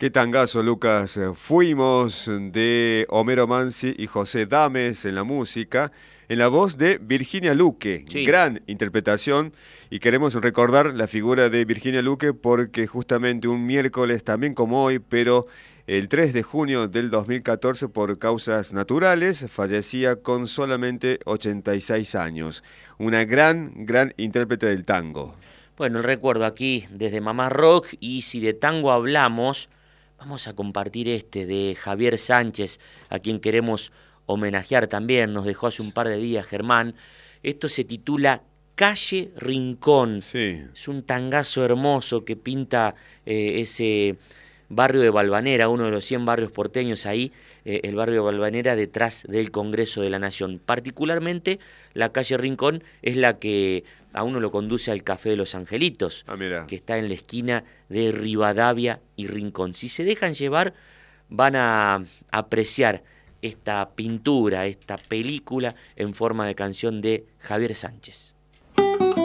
Qué tangazo, Lucas. Fuimos de Homero Mansi y José Dames en la música, en la voz de Virginia Luque. Sí, Gran interpretación y queremos recordar la figura de Virginia Luque porque justamente un miércoles, también como hoy, pero el 3 de junio del 2014 por causas naturales, fallecía con solamente 86 años. Una gran intérprete del tango. bueno, el recuerdo aquí desde Mamá Rock, y si de tango hablamos, vamos a compartir este de Javier Sánchez, a quien queremos homenajear también, nos dejó hace un par de días Germán. Esto se titula Calle Rincón. Sí. Es un tangazo hermoso que pinta ese barrio de Valvanera, uno de los 100 barrios porteños ahí, el barrio de Valvanera detrás del Congreso de la Nación. Particularmente la calle Rincón es la que a uno lo conduce al Café de los Angelitos, Ah, mira. que está en la esquina de Rivadavia y Rincón. Si se dejan llevar, van a apreciar esta pintura, esta película en forma de canción de Javier Sánchez.